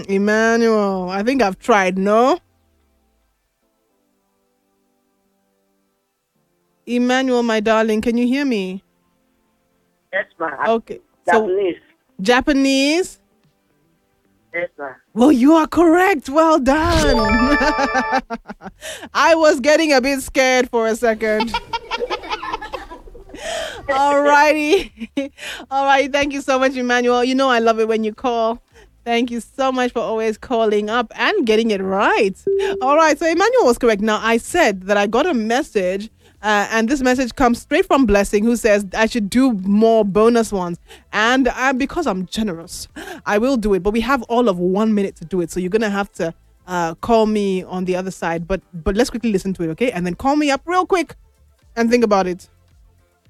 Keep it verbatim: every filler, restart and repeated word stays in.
Emmanuel, I think I've tried. No, Emmanuel, my darling, can you hear me? Yes, ma. Okay, so Japanese. Japanese. Yes, ma. Well, you are correct. Well done. I was getting a bit scared for a second. All righty. All right. Thank you so much, Emmanuel. You know, I love it when you call. Thank you so much for always calling up and getting it right. All right. So, Emmanuel was correct. Now, I said that I got a message, uh, and this message comes straight from Blessing, who says I should do more bonus ones. And uh, because I'm generous, I will do it. But we have all of one minute to do it. So, you're going to have to uh, call me on the other side. But, but let's quickly listen to it, okay? And then call me up real quick and think about it.